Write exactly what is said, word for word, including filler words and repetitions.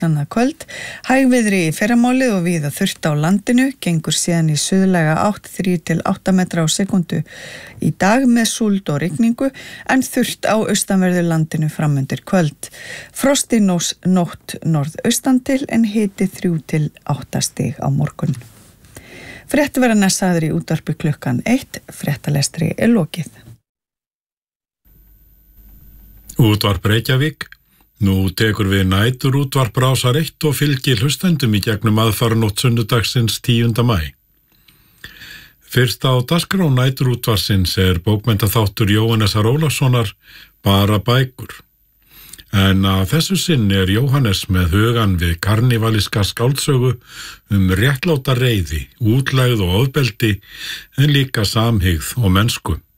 annað kvöld. Hægviðri í fyrramálið og víða þurrt á landinu, gengur síðan í suðlæga átt þrír til átta metra á sekundu í dag með súld og rigningu en þurrt á austanverðu landinu framundir kvöld. Frost í nós, nótt norðaustan til en hiti þrjú til átta stig á morgun. Fréttu verða næssaður í útvarpi klukkan eitt, fréttalestri er lokið. Útvarp Reykjavík. Nú tekur við nætur útvarp Rásar eitt og fylgir hlustendum í gegnum aðfaranótt sunnudagsins tíunda maí. Fyrst á dagskrá nætur útvarsins er bókmenntaþáttur Jóhannesar Ólafssonar Bara bækur. En að þessu sinni er Jóhannes með hugan við karnivaliska skáldsögu réttláta reiði, útlegð og ofbeldi en líka samhygð og mennsku.